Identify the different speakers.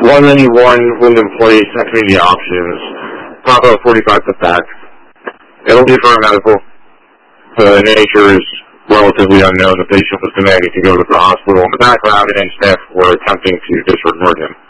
Speaker 1: 191 Wyndham Place, community options, Papa 45 to back. It'll be for a medical. The nature is relatively unknown. The patient was demanding to go to the hospital. In the background, and staff were attempting to disregard him.